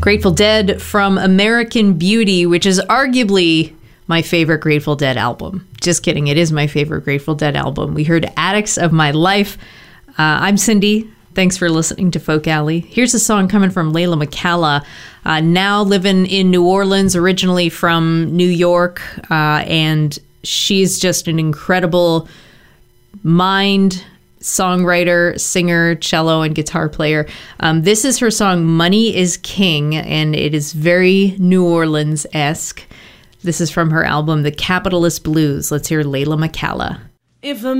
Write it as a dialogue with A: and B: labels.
A: Grateful Dead from American Beauty, which is arguably my favorite Grateful Dead album. Just kidding. It is my favorite Grateful Dead album. We heard Addicts of My Life. I'm Cindy. Thanks for listening to Folk Alley. Here's a song coming from Layla McCalla, now living in New Orleans, originally from New York. And she's just an incredible mind, songwriter, singer, cello, and guitar player. This is her song, Money is King, and it is very New Orleans-esque. This is from her album, The Capitalist Blues. Let's hear Layla McCalla.
B: If a